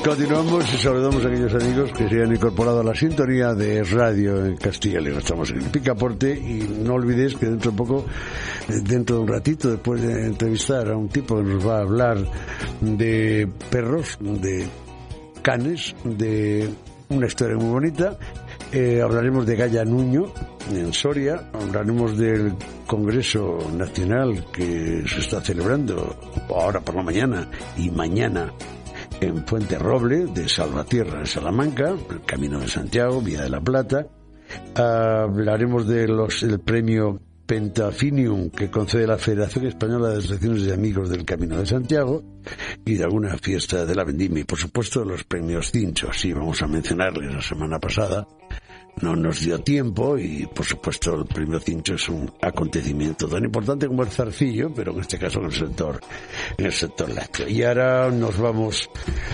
Continuamos y saludamos a aquellos amigos que se han incorporado a la sintonía de radio en Castilla y León. Estamos en el Picaporte y no olvidéis que dentro de un ratito, después de entrevistar a un tipo que nos va a hablar de perros, de canes, de una historia muy bonita, hablaremos de Gaya Nuño en Soria, hablaremos del Congreso Nacional que se está celebrando ahora por la mañana y mañana en Fuente Roble de Salvatierra, en Salamanca, el Camino de Santiago, Vía de la Plata. Hablaremos del premio Pentafinium que concede la Federación Española de Asociaciones de Amigos del Camino de Santiago y de alguna fiesta de la vendimia y por supuesto los premios Cincho. Sí, vamos a mencionarles la semana pasada. No nos dio tiempo y, por supuesto, el premio Cincho es un acontecimiento tan importante como el Zarcillo, pero en este caso en el sector lácteo. Y ahora nos vamos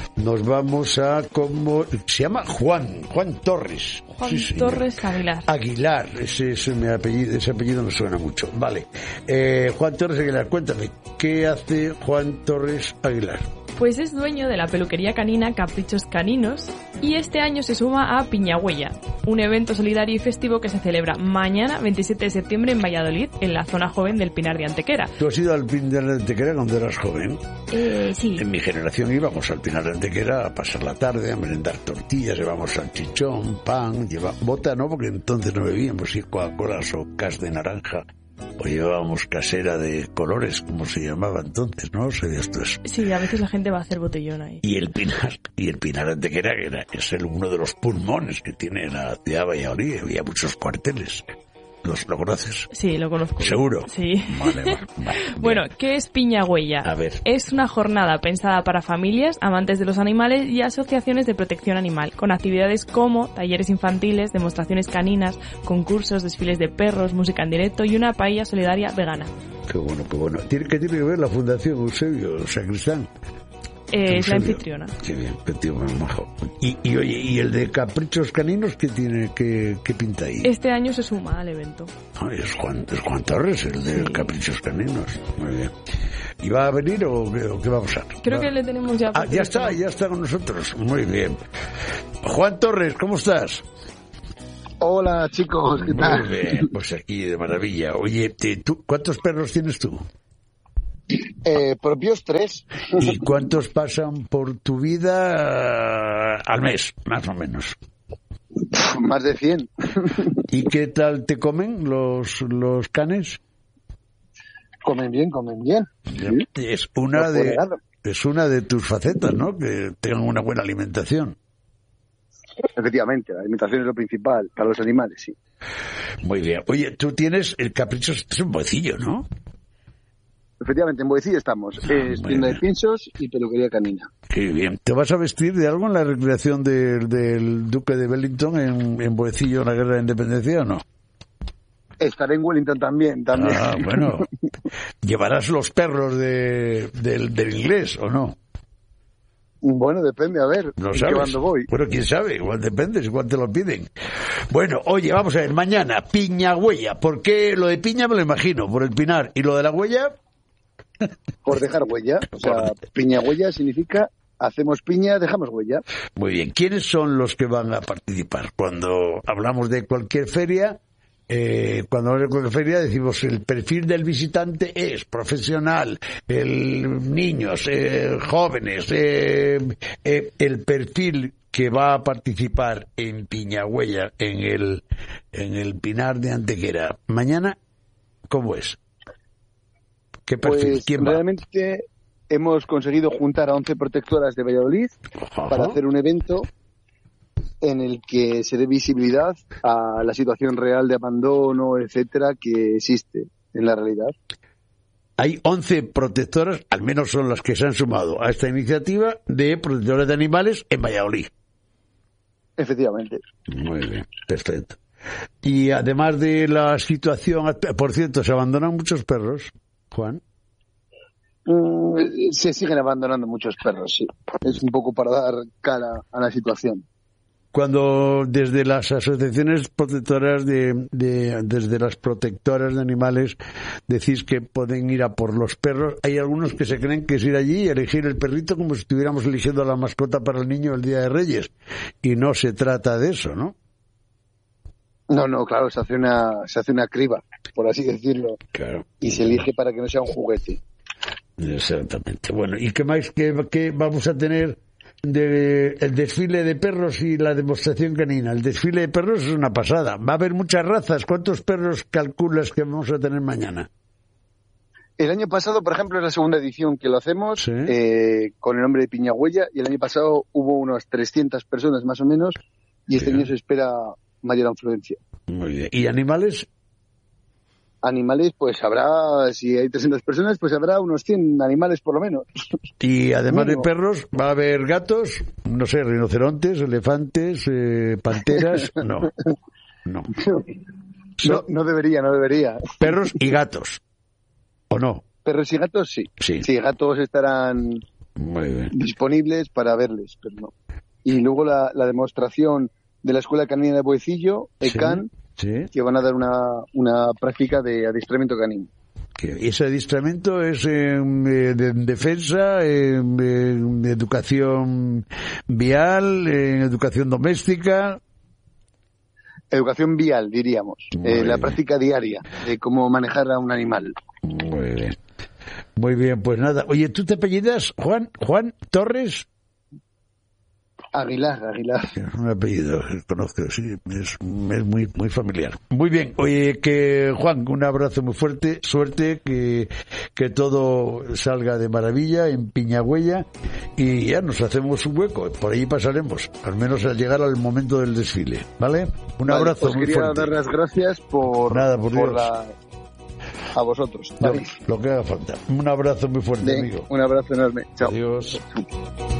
a ¿cómo se llama? Juan Torres. Juan Torres Aguilar. Aguilar, ese apellido me suena mucho. Vale. Juan Torres Aguilar, cuéntame, ¿qué hace Juan Torres Aguilar? Pues es dueño de la peluquería canina Caprichos Caninos y este año se suma a Piñagüella, un evento solidario y festivo que se celebra mañana 27 de septiembre en Valladolid, en la zona joven del Pinar de Antequera. ¿Tú has ido al Pinar de Antequera cuando eras joven? Sí. En mi generación íbamos al Pinar de Antequera a pasar la tarde, a merendar tortillas, llevamos salchichón, pan, bota no, porque entonces no bebíamos, y Coca-Colas o cas de naranja. O llevábamos casera de colores, como se llamaba entonces, ¿no? ¿Sabías tú eso? Sí, a veces la gente va a hacer botellón ahí. Y el Pinar Antequera, es uno de los pulmones que tiene la ciudad de Valladolid. Había muchos cuarteles. ¿Lo conoces? Sí, lo conozco. ¿Seguro? Sí. Vale. Bueno, ¿qué es Piñagüella? A ver. Es una jornada pensada para familias, amantes de los animales y asociaciones de protección animal, con actividades como talleres infantiles, demostraciones caninas, concursos, desfiles de perros, música en directo y una paella solidaria vegana. Qué bueno. ¿Qué tiene que ver la Fundación Eusebio Sacristán? Es la anfitriona. Qué bien, qué tío más majo. Y oye, ¿y el de Caprichos Caninos qué tiene, qué pinta ahí? Este año se suma al evento. Es Juan Torres, el de Caprichos Caninos. Muy bien. ¿Y va a venir o qué va a pasar? Creo que le tenemos ya. Ya está con nosotros. Muy bien. Juan Torres, ¿cómo estás? Hola, chicos, ¿qué tal? Muy bien, pues aquí de maravilla. Oye, ¿cuántos perros tienes tú? Propios 3. ¿Y cuántos pasan por tu vida al mes, más o menos? Más de 100. ¿Y qué tal te comen los canes? Comen bien. ¿Sí? Es una de tus facetas, ¿no? Que tengan una buena alimentación. Efectivamente, la alimentación es lo principal para los animales, sí. Muy bien. Oye, tú tienes el capricho, es un bocillo, ¿no? Efectivamente, en Boecillo estamos. Es tienda de pinchos y peluquería canina. Qué bien. ¿Te vas a vestir de algo en la recreación del Duque de Wellington en Boecillo en la Guerra de Independencia o no? Estaré en Wellington también. Ah, bueno. ¿Llevarás los perros del inglés o no? Bueno, depende, a ver. ¿No ¿en sabes? qué bando voy? Bueno, quién sabe, igual depende, igual te lo piden. Bueno, oye, vamos a ver, mañana, Piñagüella. ¿Por qué lo de piña me lo imagino? ¿Por el pinar? ¿Y lo de la huella? Por dejar huella. O sea, Piñagüella significa hacemos piña, dejamos huella. Muy bien. ¿Quiénes son los que van a participar? Cuando hablamos de cualquier feria, decimos el perfil del visitante es profesional, niños, jóvenes, el perfil que va a participar en Piñagüella, en el Pinar de Antequera. Mañana, ¿cómo es? ¿Qué perfil? Pues ¿Quién va? realmente hemos conseguido juntar a 11 protectoras de Valladolid para hacer un evento en el que se dé visibilidad a la situación real de abandono, etcétera, que existe en la realidad. Hay 11 protectoras, al menos son las que se han sumado a esta iniciativa de protectores de animales en Valladolid. Efectivamente. Muy bien, perfecto. Y además de la situación, por cierto, ¿se abandonan muchos perros, Juan? Se siguen abandonando muchos perros, sí. Es un poco para dar cara a la situación. Cuando desde las asociaciones protectoras desde las protectoras de animales decís que pueden ir a por los perros, hay algunos que se creen que es ir allí y elegir el perrito como si estuviéramos eligiendo la mascota para el niño el Día de Reyes, y no se trata de eso, ¿no? No, claro, se hace una criba, por así decirlo, claro, y se elige para que no sea un juguete. Exactamente. Bueno, ¿y qué más que vamos a tener el desfile de perros y la demostración canina? El desfile de perros es una pasada. Va a haber muchas razas. ¿Cuántos perros calculas que vamos a tener mañana? El año pasado, por ejemplo, es la segunda edición que lo hacemos, ¿sí? Con el nombre de Piñagüella, y el año pasado hubo unas 300 personas más o menos, y este año se espera mayor afluencia. Muy bien. ¿Y animales? Animales, pues habrá, si hay 300 personas, pues habrá unos 100 animales por lo menos. Y además de perros, ¿va a haber gatos? No sé, rinocerontes, elefantes, panteras. No. No debería. Perros y gatos, ¿o no? Perros y gatos, sí. Sí, gatos estarán disponibles para verles, pero no. Y luego la demostración de la Escuela Canina de Boecillo, ECAN, que van a dar una práctica de adiestramiento canino. ¿Ese adiestramiento es de defensa, en educación vial, en educación doméstica? Educación vial, diríamos. La práctica diaria de cómo manejar a un animal. Muy bien, pues nada. Oye, ¿tú te apellidas Juan Torres? Aguilar. Es un apellido que conozco, sí, es muy familiar. Muy bien, oye, que Juan, un abrazo muy fuerte, suerte, que todo salga de maravilla en Piñagüella, y ya nos hacemos un hueco, por ahí pasaremos, al menos al llegar al momento del desfile, ¿vale? Un abrazo pues muy fuerte. Quería dar las gracias por a vosotros. Lo que haga falta. Un abrazo muy fuerte, amigo. Un abrazo enorme. Chao. Adiós.